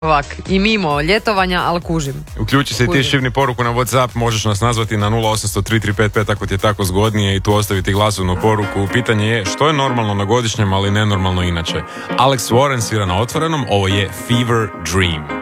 Ovak, i mimo ljetovanja, ali kužim. Uključi se i ti šivni poruku na WhatsApp, možeš nas nazvati na 0800 3355 ako ti je tako zgodnije i tu ostaviti glasovnu poruku. Pitanje je što je normalno na godišnjem, ali nenormalno inače. Alex Warren svira na Otvorenom, ovo je Fever Dream.